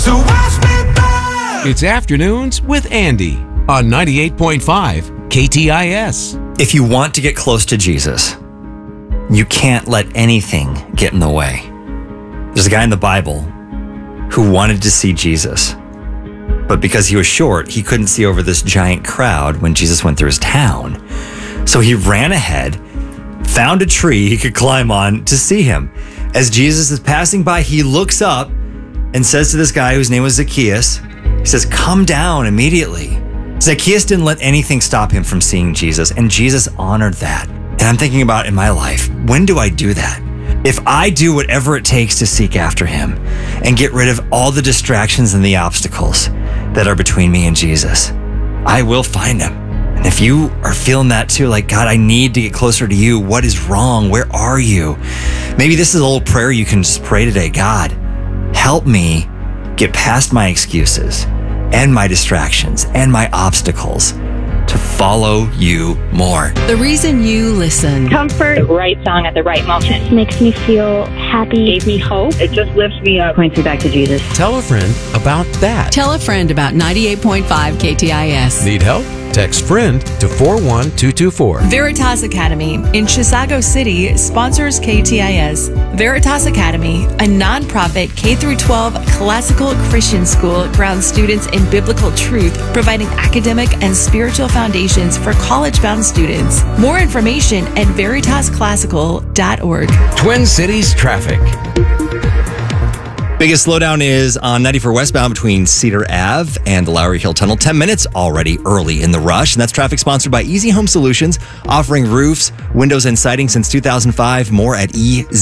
So watch me burn. It's Afternoons with Andy on 98.5 KTIS. If you want to get close to Jesus, you can't let anything get in the way. There's a guy in the Bible who wanted to see Jesus, but because he was short, he couldn't see over this giant crowd when Jesus went through his town. So he ran ahead, found a tree he could climb on to see him. As Jesus is passing by, he looks up and says to this guy whose name was Zacchaeus, he says, "Come down immediately." Zacchaeus didn't let anything stop him from seeing Jesus, and Jesus honored that. And I'm thinking about in my life, when do I do that? If I do whatever it takes to seek after him and get rid of all the distractions and the obstacles that are between me and Jesus, I will find him. And if you are feeling that too, like, God, I need to get closer to you. What is wrong? Where are you? Maybe this is a little prayer you can just pray today. God, help me get past my excuses and my distractions and my obstacles to follow you more. The reason you listen. Comfort, the right song at the right moment. Makes me feel happy. Gave me hope. It just lifts me up. Points me back to Jesus. Tell a friend about that. Tell a friend about 98.5 KTIS. Need help? Text friend to 41224. Veritas Academy in Chisago City sponsors KTIS. Veritas Academy, a nonprofit K-12 classical Christian school, grounds students in biblical truth, providing academic and spiritual foundations for college-bound students. More information at veritasclassical.org. Twin Cities traffic. Biggest slowdown is on 94 westbound between Cedar Ave and the Lowry Hill Tunnel. 10 minutes already early in the rush. And that's traffic sponsored by Easy Home Solutions, offering roofs, windows, and siding since 2005. More at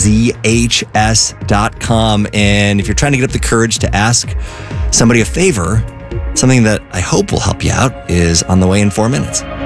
EZHS.com. And if you're trying to get up the courage to ask somebody a favor, something that I hope will help you out is on the way in 4 minutes.